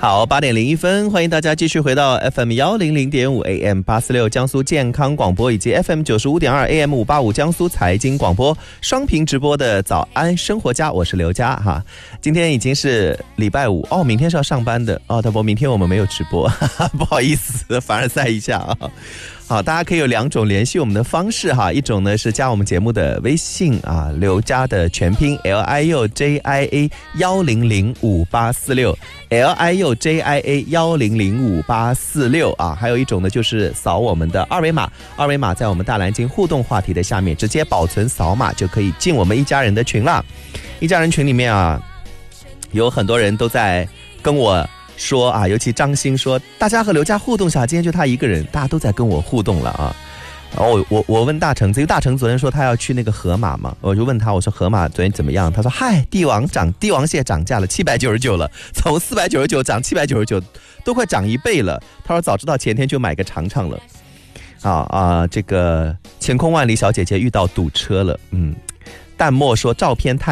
好，8点01分，欢迎大家继续回到 FM100.5 AM846 江苏健康广播以及 FM95.2 AM585 江苏财经广播双屏直播的早安生活家，我是刘佳哈。今天已经是礼拜五哦，明天是要上班的哦，大伯，明天我们没有直播，哈哈，不好意思，凡尔赛一下啊。好，大家可以有2种联系我们的方式哈，一种呢是加我们节目的微信啊，刘佳的全拼 LIUJIA 1005846 LIUJIA 1005846啊，还有一种呢就是扫我们的二维码，二维码在我们大蓝鲸互动话题的下面直接保存扫码就可以进我们一家人的群了。一家人群里面啊，有很多人都在跟我说啊，尤其张鑫说大家和刘佳互动下，今天就他一个人，大家都在跟我互动了啊。然后我问大成，因为大成昨天说他要去那个河马嘛，我就问他，我说河马昨天怎么样？他说嗨，帝王蟹涨价了799了，从499涨799，都快涨1倍了。他说早知道前天就买个尝尝了。这个晴空万里小姐姐遇到堵车了，淡漠说照片太